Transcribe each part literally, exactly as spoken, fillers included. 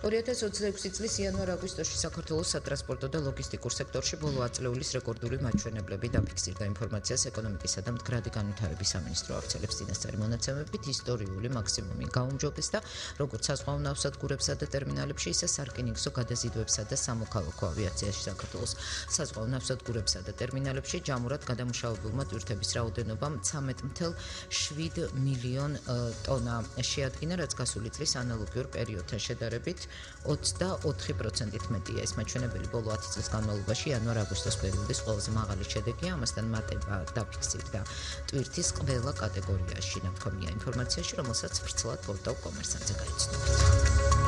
ორი ათას ოცდაექვსი წლის იანვარ-აგვისტოში საქართველოს სატრანსპორტო და ლოგისტიკურ სექტორში ბოლო ათწლეულის რეკორდული მაჩვენებლები დაფიქსირდა. ინფორმაციას ეკონომიკისა და მდგრადი განვითარების სამინისტრო ავრცელებს წინასწარი მონაცემებით ისტორიული მაქსიმუმი გაუმჯობეს და როგორც საზღვაო ნავსადგურებსა და ტერმინალებში, ისე სარკინიგზო გადაზიდვებსა და სამოქალაქო ავიაციაში საქართველოს საზღვაო ნავსადგურებსა და ტერმინალებში ჯამურად გადამუშავებულმა ტვირთების რაოდენობა ცამეტ ათას შვიდ მილიონ ტონა შეადგინა, რაც გასული წლის ანალოგიურ პერიოდთან შედარებით ოცდაოთხი პროცენტით მეტია. ეს მაჩვენებელი ბოლო ათი წლის განმავლობაში იანვარ-აგვისტოს პერიოდის ყველაზე მაღალი შედეგია, ამასთან მატება დაფიქსირდა ტვირთის ყველა კატეგორიაში. ნათქვამია ინფორმაციაში, რომელსაც ვრცლად პორტალ კომერსანტზე გაიცნობთ.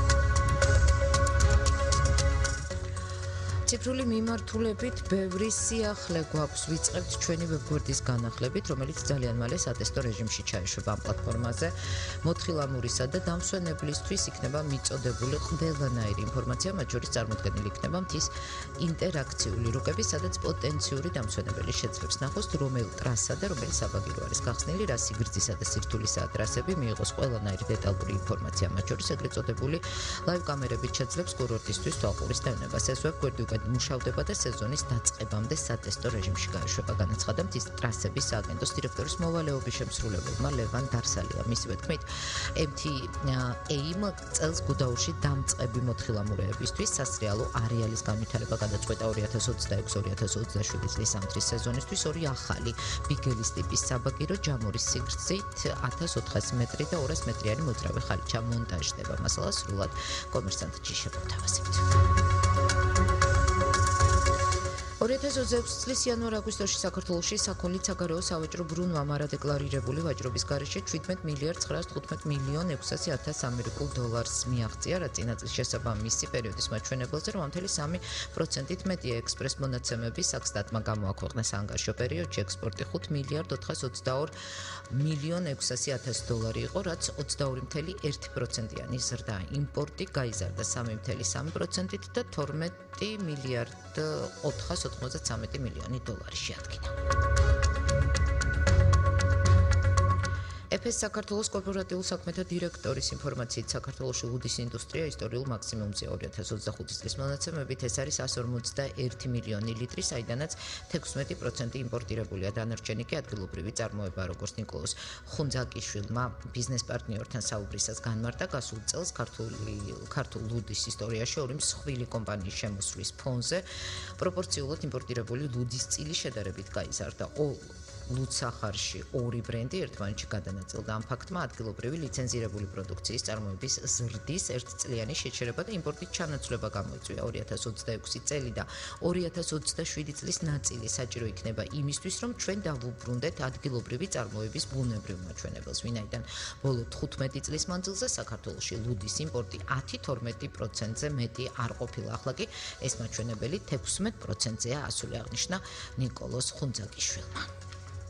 ციფრული მიმართულებით ბევრი სიახლე გვაქვს, ვიწყებთ ჩვენი ვებგვერდის განახლებით, რომელიც ძალიან მალე სატესტო რეჟიმში ჩაეშვება ამ პლატფორმაზე. მოთხილამურისა და დამსვენებლისთვის იქნება მიწოდებული ყველანაირი ინფორმაცია, მათ შორის წარმოდგენილი იქნება მთის ინტერაქციული რუკები, სადაც პოტენციური დამსვენებელი შეძლებს ნახოს, თუ რომელ ტრასსა და რომელი საბაგირო არის გახსნილი, რა სიგრძისა და სირთულისაა ტრასები, მიიღოს ყველანაირი დეტალური ინფორმაცია, მათ შორის ეგრეთ წოდებული ლაივ კამერებით შეძლებს კურორტისთვის თვალყურის დევნებას. ეს ვებგვერდი მუშავდება და სეზონის დაწყებამდე სატესტო რეჟიმში გაეშვება, განაცხადა მთის ტრასების სააგენტოს დირექტორის მოვალეობის შემსრულებელმა ლევან დარსალია. მისივე თქმით, ემ თი ეიმ წელს გუდაურში დამწყები მოთხილამურეებისთვის სასრიალო არეალის განვითარება გადაწყვეტა ორი ათას ოცდაექვსი ორი ათას ოცდაშვიდი წლის ზამთრის სეზონისთვის. ორი ახალი ბიგელის ტიპის საბაგირო ჯამურის სიგრძით ათას ოთხასი მეტრი და ორასი მეტრიანი მოძრავი ხალიჩა მონტაჟდება. მასალა სრულად კომერსანტში შეგვთავაზებთ. ორი ათას ოცდაექვსი წლის იანვარ-აგვისტოში საქართველოში საქონლით საგარეო სავაჭრო ბრუნვამ არადეკლარირებული ვაჭრობის გარეშე შვიდმეტ მილიარდ ცხრაას თხუთმეტ მილიონ ექვსასი ათას ამერიკულ დოლარს მიაღწია, რაც წინა წლის შესაბამისი პერიოდის მაჩვენებელზე ორმოცდაოთხი პროცენტით მეტია. ექსპრეს მონაცემების საქსტატმა გამოაქვეყნა საანგარიშო პერიოდში ექსპორტი ხუთ მილიარდ ოთხას ოცდაორი მილიონ ექვსასი ათას დოლარი იყო, რაც ოცდაორი წამლ ერთი პროცენტიანი ზრდა. იმპორტი გაიზარდა სამი წამლ სამი პროცენტით და თორმეტი მილიარდ ოთხას ოცდამეცი მილიონი დოლარი შეადგინა. ეფ-ის საქართველოს კორპორატიულ საქმეთა დირექტორის ინფორმაციით, საქართველოში ლუდის ინდუსტრია ისტორიულ მაქსიმუმზე. ორი ათას ოცდახუთი წლის მონაცემებით ეს არის εκατს ორმოცდაერთი მილიონი ლიტრი, საიდანაც თექვსმეტი პროცენტი იმპორტირებულია. დანარჩენი კი ადგილობრივი წარმოება, როგორც ნიკოლოზ ხუნძაკიშვილმა ბიზნეს პარტნიორთან საუბრისას განმარტა, გასულ წელს ქართულ ლუდის ისტორიაში ორი მსხვილი კომპანიის შემოსვლის ფონზე პროპორციულად იმპორტირებული ლუდის წილი შედარებით გაიზარდა. ლუდსახარში ორი ბრენდი ერთმანეთში გადანაწილდა. ამ ფაქტმა ადგილობრივი ლიცენზირებული პროდუქციის წარმოების ზრდის ერთწლიანი შეჩერება და იმპორტით ჩანაცვლება გამოიწვია. ორი ათას ოცდაექვსი წელი და ორი ათას ოცდაშვიდი წლის ნაწილი საჭირო იქნება იმისთვის, რომ ჩვენ დავუბრუნდეთ ადგილობრივი წარმოების ბუნებრივ მაჩვენებელს, ვინაიდან ბოლო თხუთმეტი წლის მანძილზე საქართველოში ლუდის იმპორტი ათი თორმეტი პროცენტზე მეტი არ ყოფილა. ახლა კი ეს მაჩვენებელი თექვსმეტ პროცენტზეა, ასული აღნიშნა ნიკოლოზ ხუნძაკიშვილმა.